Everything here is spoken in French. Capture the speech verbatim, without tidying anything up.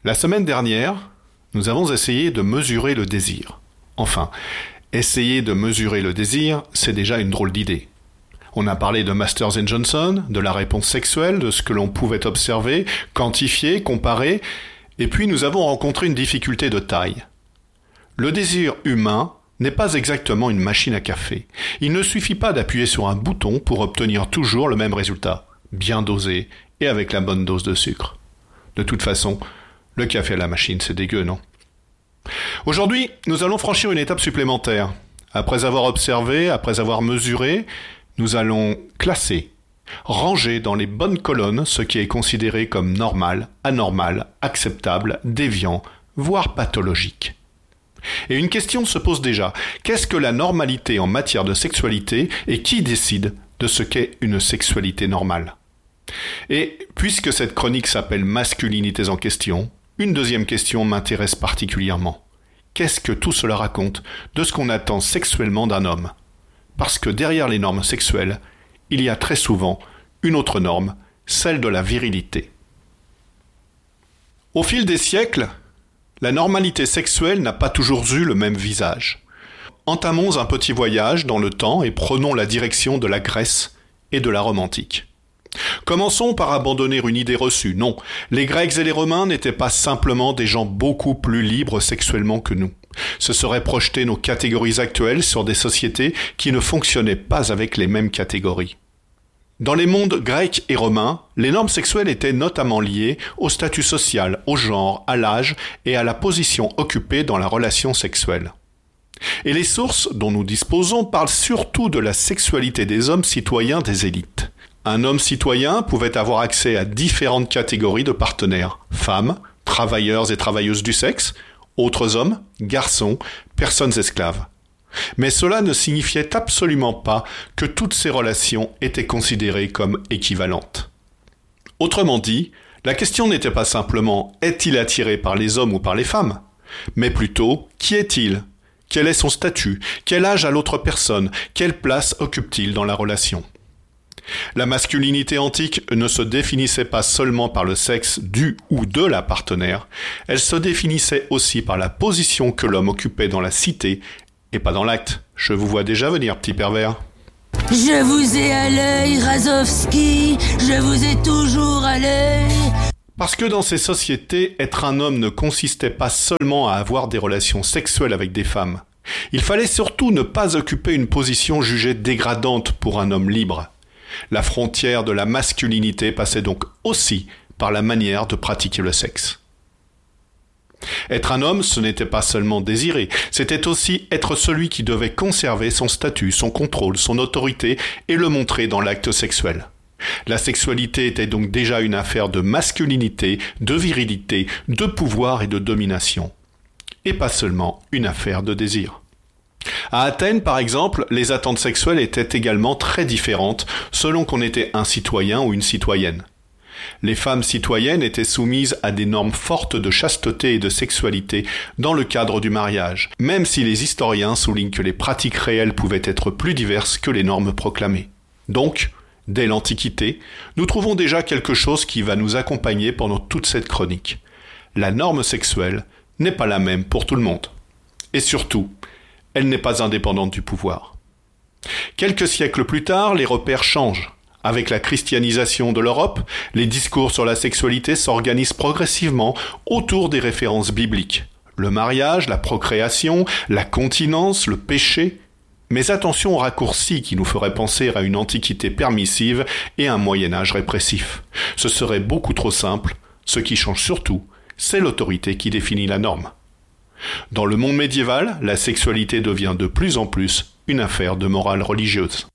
La semaine dernière, nous avons essayé de mesurer le désir. Enfin, essayer de mesurer le désir, c'est déjà une drôle d'idée. On a parlé de Masters and Johnson, de la réponse sexuelle, de ce que l'on pouvait observer, quantifier, comparer, et puis nous avons rencontré une difficulté de taille. Le désir humain n'est pas exactement une machine à café. Il ne suffit pas d'appuyer sur un bouton pour obtenir toujours le même résultat, bien dosé et avec la bonne dose de sucre. De toute façon, le café à la machine, c'est dégueu, non ? Aujourd'hui, nous allons franchir une étape supplémentaire. Après avoir observé, après avoir mesuré, nous allons classer, ranger dans les bonnes colonnes ce qui est considéré comme normal, anormal, acceptable, déviant, voire pathologique. Et une question se pose déjà. Qu'est-ce que la normalité en matière de sexualité et qui décide de ce qu'est une sexualité normale ? Et puisque cette chronique s'appelle Masculinités en question, une deuxième question m'intéresse particulièrement. Qu'est-ce que tout cela raconte de ce qu'on attend sexuellement d'un homme ? Parce que derrière les normes sexuelles, il y a très souvent une autre norme, celle de la virilité. Au fil des siècles, la normalité sexuelle n'a pas toujours eu le même visage. Entamons un petit voyage dans le temps et prenons la direction de la Grèce et de la Rome antique. Commençons par abandonner une idée reçue. Non, les Grecs et les Romains n'étaient pas simplement des gens beaucoup plus libres sexuellement que nous. Ce serait projeter nos catégories actuelles sur des sociétés qui ne fonctionnaient pas avec les mêmes catégories. Dans les mondes grecs et romains, les normes sexuelles étaient notamment liées au statut social, au genre, à l'âge et à la position occupée dans la relation sexuelle. Et les sources dont nous disposons parlent surtout de la sexualité des hommes citoyens des élites. Un homme citoyen pouvait avoir accès à différentes catégories de partenaires, femmes, travailleurs et travailleuses du sexe, autres hommes, garçons, personnes esclaves. Mais cela ne signifiait absolument pas que toutes ces relations étaient considérées comme équivalentes. Autrement dit, la question n'était pas simplement « est-il attiré par les hommes ou par les femmes ?», mais plutôt « qui est-il ? Quel est son statut ? Quel âge a l'autre personne ? Quelle place occupe-t-il dans la relation ?» La masculinité antique ne se définissait pas seulement par le sexe du ou de la partenaire, elle se définissait aussi par la position que l'homme occupait dans la cité et pas dans l'acte. Je vous vois déjà venir, petit pervers. Je vous ai à l'œil, Razovski, je vous ai toujours à l'œil. Parce que dans ces sociétés, être un homme ne consistait pas seulement à avoir des relations sexuelles avec des femmes. Il fallait surtout ne pas occuper une position jugée dégradante pour un homme libre. La frontière de la masculinité passait donc aussi par la manière de pratiquer le sexe. Être un homme, ce n'était pas seulement désirer, c'était aussi être celui qui devait conserver son statut, son contrôle, son autorité et le montrer dans l'acte sexuel. La sexualité était donc déjà une affaire de masculinité, de virilité, de pouvoir et de domination. Et pas seulement une affaire de désir. À Athènes, par exemple, les attentes sexuelles étaient également très différentes selon qu'on était un citoyen ou une citoyenne. Les femmes citoyennes étaient soumises à des normes fortes de chasteté et de sexualité dans le cadre du mariage, même si les historiens soulignent que les pratiques réelles pouvaient être plus diverses que les normes proclamées. Donc, dès l'Antiquité, nous trouvons déjà quelque chose qui va nous accompagner pendant toute cette chronique. La norme sexuelle n'est pas la même pour tout le monde. Et surtout, elle n'est pas indépendante du pouvoir. Quelques siècles plus tard, les repères changent. Avec la christianisation de l'Europe, les discours sur la sexualité s'organisent progressivement autour des références bibliques. Le mariage, la procréation, la continence, le péché. Mais attention aux raccourcis qui nous feraient penser à une antiquité permissive et un Moyen-Âge répressif. Ce serait beaucoup trop simple. Ce qui change surtout, c'est l'autorité qui définit la norme. Dans le monde médiéval, la sexualité devient de plus en plus une affaire de morale religieuse.